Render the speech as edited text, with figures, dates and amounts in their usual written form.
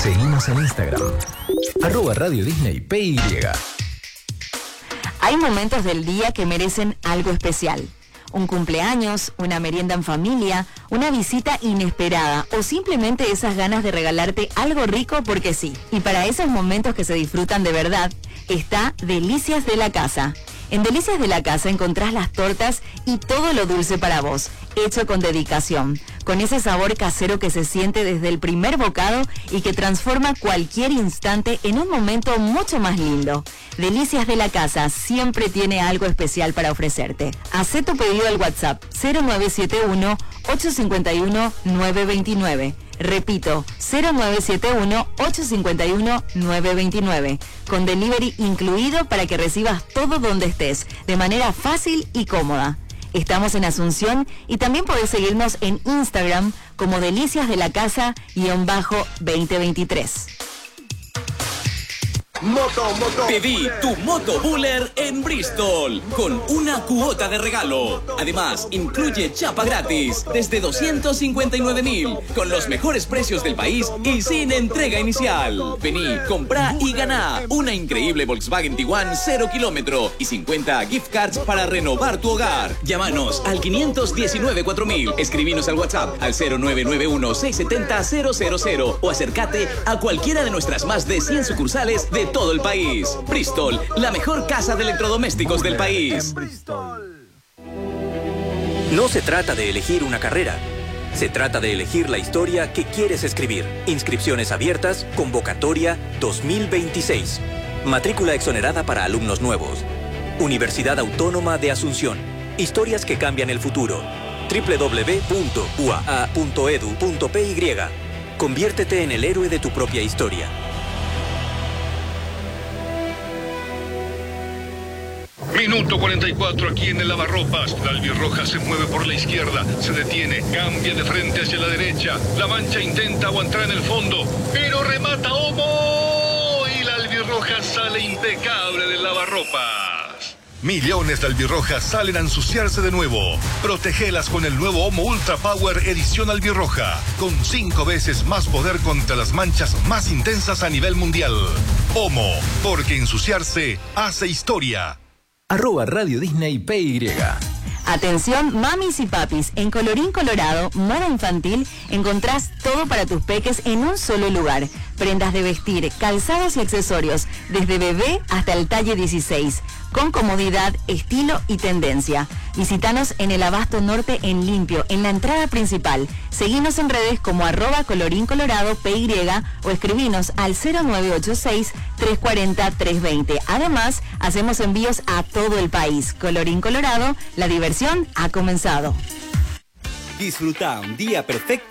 Seguinos en Instagram, @Radio Disney PY. Hay momentos del día que merecen algo especial. Un cumpleaños, una merienda en familia, una visita inesperada o simplemente esas ganas de regalarte algo rico porque sí. Y para esos momentos que se disfrutan de verdad, está Delicias de la Casa. En Delicias de la Casa encontrás las tortas y todo lo dulce para vos, hecho con dedicación, con ese sabor casero que se siente desde el primer bocado y que transforma cualquier instante en un momento mucho más lindo. Delicias de la Casa siempre tiene algo especial para ofrecerte. Hacé tu pedido al WhatsApp 0971-851-929. Repito, 0971-851-929. Con delivery incluido para que recibas todo donde estés, de manera fácil y cómoda. Estamos en Asunción y también podés seguirnos en Instagram como Delicias de la Casa-2023. Pedí tu Moto Buller en Bristol con una cuota de regalo. Además, incluye chapa gratis desde 259.000 con los mejores precios del país y sin entrega inicial. Vení, comprá y ganá una increíble Volkswagen Tiguan 0 kilómetro y 50 gift cards para renovar tu hogar. Llámanos al 519-4000, escribinos al WhatsApp al 0991-670-000 o acércate a cualquiera de nuestras más de 100 sucursales de todo el país. Bristol, la mejor casa de electrodomésticos del país. No se trata de elegir una carrera. Se trata de elegir la historia que quieres escribir. Inscripciones abiertas, convocatoria 2026. Matrícula exonerada para alumnos nuevos. Universidad Autónoma de Asunción. Historias que cambian el futuro. www.uaa.edu.py. Conviértete en el héroe de tu propia historia. Minuto 44 aquí en el Lavarropas. La albirroja se mueve por la izquierda, se detiene, cambia de frente hacia la derecha. La Mancha intenta aguantar en el fondo, pero remata Omo y la albirroja sale impecable del Lavarropas. Millones de albirrojas salen a ensuciarse de nuevo. Protégelas con el nuevo Omo Ultra Power Edición Albirroja, con 5 veces más poder contra las manchas más intensas a nivel mundial. Omo, porque ensuciarse hace historia. @Radio Disney PY. Atención, mamis y papis, en Colorín Colorado, moda infantil, encontrás todo para tus peques en un solo lugar. Prendas de vestir, calzados y accesorios, desde bebé hasta el talle 16, con comodidad, estilo y tendencia. Visítanos en el Abasto Norte en Limpio, en la entrada principal. Seguinos en redes como @Colorín Colorado PY o escribinos al 0986-340-320. Además, hacemos envíos a todo el país. Colorín Colorado, la diversión ha comenzado. Disfruta un día perfecto